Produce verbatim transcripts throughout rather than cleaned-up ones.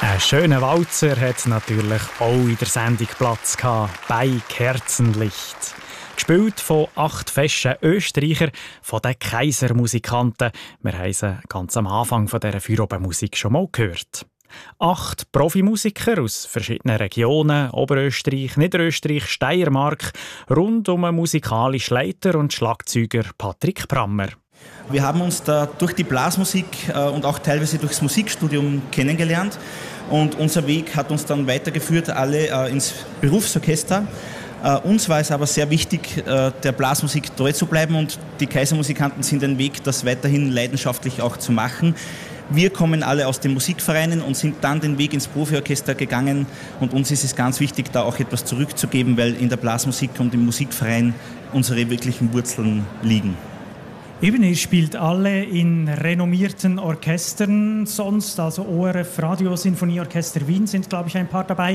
Ein schöner Walzer hat natürlich auch in der Sendung Platz gehabt, bei Kerzenlicht. Gespielt von acht festen Österreicher, von den Kaisermusikanten. Wir haben sie ganz am Anfang von dieser Feierabendmusik schon mal gehört. Acht Profimusiker aus verschiedenen Regionen, Oberösterreich, Niederösterreich, Steiermark, rund um den musikalischen Leiter und Schlagzeuger Patrick Prammer. Wir haben uns da durch die Blasmusik äh, und auch teilweise durchs Musikstudium kennengelernt. Und unser Weg hat uns dann weitergeführt, alle äh, ins Berufsorchester. Äh, uns war es aber sehr wichtig, äh, der Blasmusik treu zu bleiben, und die Kaisermusikanten sind den Weg, das weiterhin leidenschaftlich auch zu machen. Wir kommen alle aus den Musikvereinen und sind dann den Weg ins Profiorchester gegangen, und uns ist es ganz wichtig, da auch etwas zurückzugeben, weil in der Blasmusik und im Musikverein unsere wirklichen Wurzeln liegen. Eben, ihr spielt alle in renommierten Orchestern sonst, also O R F, Radio Sinfonieorchester Wien sind, glaube ich, ein paar dabei.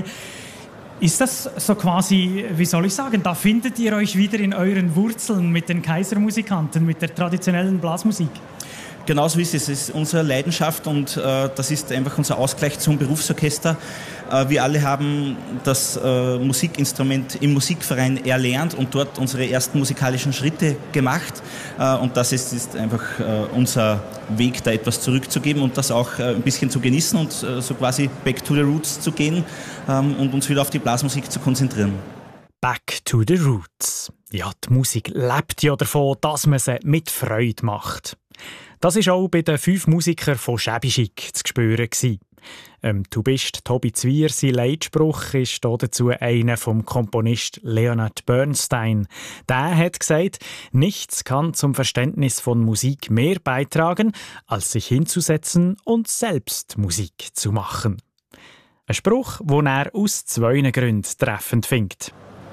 Ist das so quasi, wie soll ich sagen, da findet ihr euch wieder in euren Wurzeln mit den Kaisermusikanten, mit der traditionellen Blasmusik? Genauso ist es. Es ist unsere Leidenschaft, und äh, das ist einfach unser Ausgleich zum Berufsorchester. Äh, wir alle haben das äh, Musikinstrument im Musikverein erlernt und dort unsere ersten musikalischen Schritte gemacht. Äh, und das ist, ist einfach äh, unser Weg, da etwas zurückzugeben und das auch äh, ein bisschen zu genießen und äh, so quasi back to the roots zu gehen ähm, und uns wieder auf die Blasmusik zu konzentrieren. Back to the roots. Ja, die Musik lebt ja davon, dass man sie mit Freude macht. Das war auch bei den fünf Musikern von Schäbischick zu spüren. Ähm, «Du bist Tobi Zwier», sein Leitspruch ist dazu einer vom Komponist Leonard Bernstein. Der hat gesagt, nichts kann zum Verständnis von Musik mehr beitragen, als sich hinzusetzen und selbst Musik zu machen. Ein Spruch, den er aus zwei Gründen treffend findet.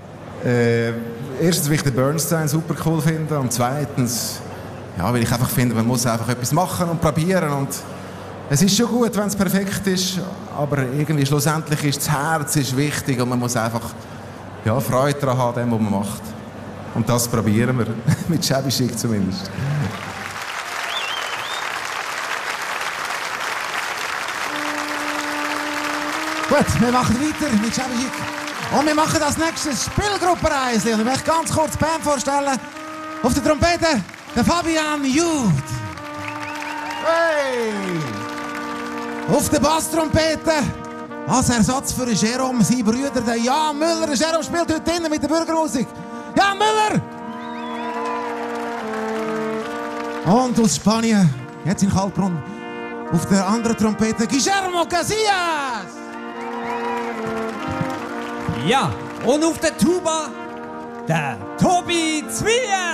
Äh, erstens, weil ich den Bernstein super cool finde, und zweitens, ja, weil ich einfach finde, man muss einfach etwas machen und probieren, und es ist schon gut, wenn es perfekt ist, aber irgendwie schlussendlich ist das Herz ist wichtig, und man muss einfach ja, Freude daran haben, dem, was man macht. Und das probieren wir, mit Schäbischick zumindest. Gut, wir machen weiter mit Schäbischick. Und wir machen als nächstes Spielgruppenreise. Und ich möchte ganz kurz die Band vorstellen. Auf der Trompete der Fabian Jud. Hey! Auf der Basstrompete als Ersatz für Jerome, sein Bruder, der Jan Müller. Der Jerome spielt heute drinnen mit der Bürgermusik. Jan Müller! Und aus Spanien, jetzt in Kaltbrunn, auf der anderen Trompete Guillermo Casillas. Ja, und auf der Tuba der Tobi Zwier.